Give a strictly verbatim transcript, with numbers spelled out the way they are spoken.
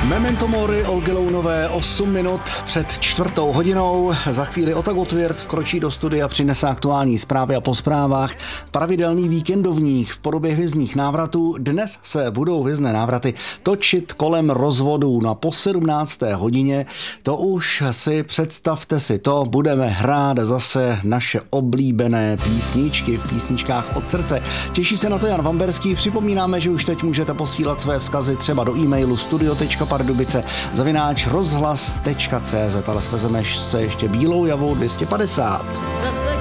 Memento mori Olgy Lounové, osm minut před čtvrtou hodinou. Za chvíli Ota Gottwirth vkročí do studia a přinese aktuální zprávy a po zprávách pravidelný víkendovních v podobě hvězdných návratů. Dnes se budou hvězdné návraty točit kolem rozvodů na po sedmnácté hodině. To už si představte si to, budeme hrát zase naše oblíbené písničky v písničkách od srdce. Těší se na to Jan Vamberský. Připomínáme, že už teď můžete posílat své vzkazy třeba do e-mailu studio tečka pardubice zavináč rozhlas tečka cé zet, ale svezeme se ještě Bílou Javou dvě stě padesát. Zase